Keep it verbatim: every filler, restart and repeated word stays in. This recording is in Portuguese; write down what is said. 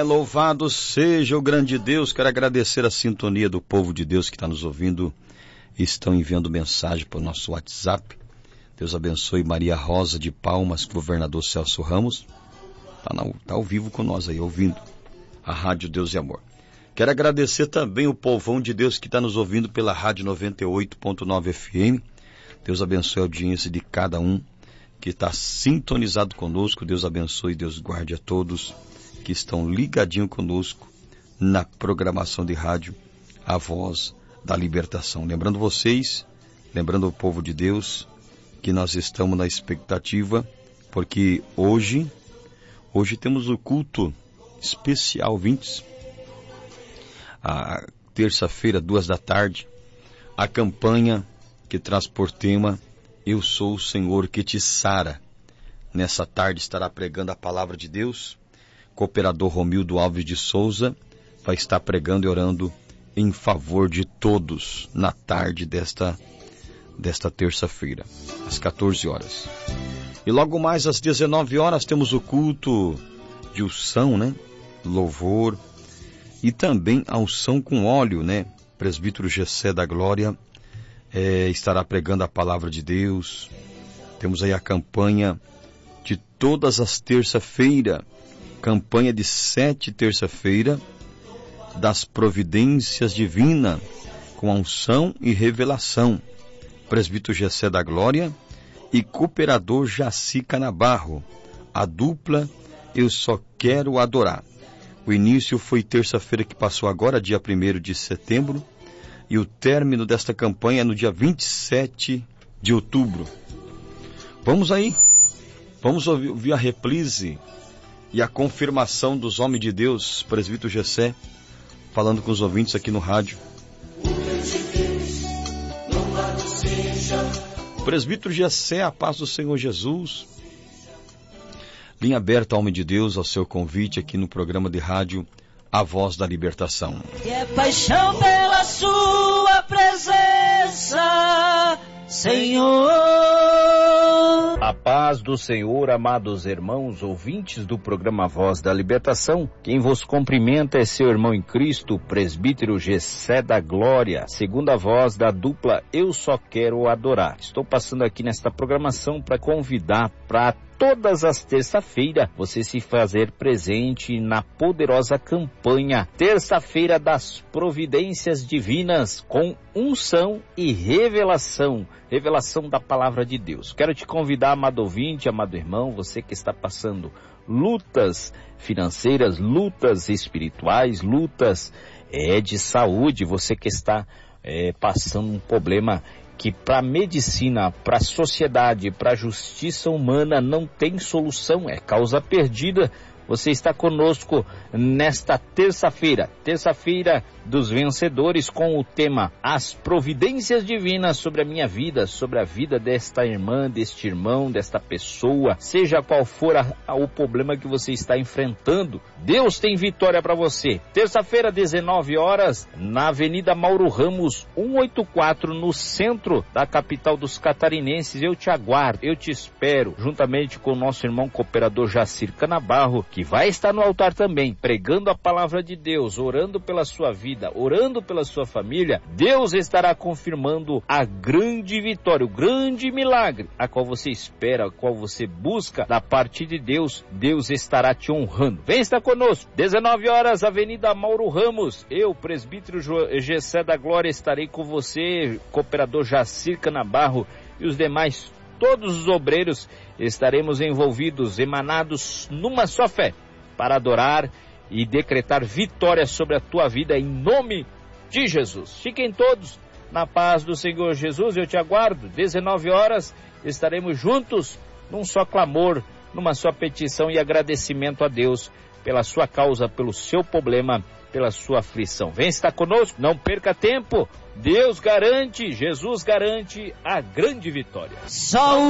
louvado seja o grande Deus. Quero agradecer a sintonia do povo de Deus que está nos ouvindo e estão enviando mensagem para o nosso WhatsApp. Deus abençoe Maria Rosa de Palmas, governador Celso Ramos. Está tá ao vivo com nós aí, ouvindo a Rádio Deus e Amor. Quero agradecer também o povão de Deus que está nos ouvindo pela Rádio noventa e oito ponto nove F M. Deus abençoe a audiência de cada um que está sintonizado conosco. Deus abençoe e Deus guarde a todos que estão ligadinhos conosco na programação de rádio A Voz da Libertação. Lembrando vocês, lembrando o povo de Deus, que nós estamos na expectativa, porque hoje, hoje temos o culto especial, ouvintes, a terça-feira, duas da tarde, a campanha que traz por tema Eu Sou o Senhor que te sara. Nessa tarde estará pregando a palavra de Deus. Cooperador Romildo Alves de Souza vai estar pregando e orando em favor de todos na tarde desta, desta terça-feira, às quatorze horas. E logo mais às dezenove horas temos o culto de unção, né? Louvor e também a unção com óleo, né? Presbítero Gessé da Glória é, estará pregando a palavra de Deus. Temos aí a campanha de todas as terça-feiras, campanha de sete terça-feira, das providências divinas, com unção e revelação. Presbítero Gessé da Glória e cooperador Jaci Canabarro. A dupla Eu Só Quero Adorar. O início foi terça-feira que passou agora, dia primeiro de setembro, e o término desta campanha é no dia vinte e sete de outubro. Vamos aí, vamos ouvir, ouvir a reprise e a confirmação dos homens de Deus, presbítero Gessé, falando com os ouvintes aqui no rádio. Presbítero Gessé, a paz do Senhor Jesus. Linha aberta, homem de Deus, ao seu convite aqui no programa de rádio A Voz da Libertação. E é paixão pela sua presença, Senhor. A paz do Senhor, amados irmãos, ouvintes do programa Voz da Libertação. Quem vos cumprimenta é seu irmão em Cristo, presbítero Gessé da Glória, segunda voz da dupla Eu Só Quero Adorar. Estou passando aqui nesta programação para convidar para todas as terça-feiras você se fazer presente na poderosa campanha Terça-feira das Providências Divinas, com unção e revelação, revelação da palavra de Deus. Quero te convidar, amado ouvinte, amado irmão, você que está passando lutas financeiras, lutas espirituais, lutas é, de saúde, você que está é, passando um problema que para a medicina, para a sociedade, para a justiça humana não tem solução, é causa perdida. Você está conosco nesta terça-feira, terça-feira dos vencedores, com o tema As Providências Divinas sobre a minha vida, sobre a vida desta irmã, deste irmão, desta pessoa, seja qual for a, a, o problema que você está enfrentando, Deus tem vitória para você. Terça-feira, dezenove horas, na Avenida Mauro Ramos, cento e oitenta e quatro, no centro da capital dos catarinenses. Eu te aguardo, eu te espero, juntamente com o nosso irmão cooperador Jacir Canabarro, que vai estar no altar também, pregando a palavra de Deus, orando pela sua vida, orando pela sua família. Deus estará confirmando a grande vitória, o grande milagre, a qual você espera, a qual você busca da parte de Deus. Deus estará te honrando. Vem estar conosco, dezenove horas, Avenida Mauro Ramos. Eu, presbítero Gessé da Glória, estarei com você, cooperador Jacir Canabarro e os demais, todos os obreiros, estaremos envolvidos, emanados numa só fé, para adorar e decretar vitória sobre a tua vida em nome de Jesus. Fiquem todos na paz do Senhor Jesus, eu te aguardo. dezenove horas, estaremos juntos num só clamor, numa só petição e agradecimento a Deus pela sua causa, pelo seu problema, pela sua aflição. Vem estar conosco, não perca tempo. Deus garante, Jesus garante a grande vitória. Só